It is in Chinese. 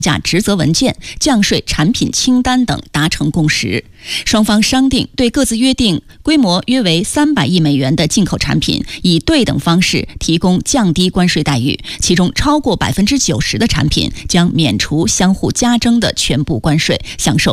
价职责文件、降税产品清单等达成共识。双方商定对各自约定规模约为300亿美元的进口产品，以对等方式提供降低关税待遇，其中超过90%的产品将免除相互加征的全部关税，享受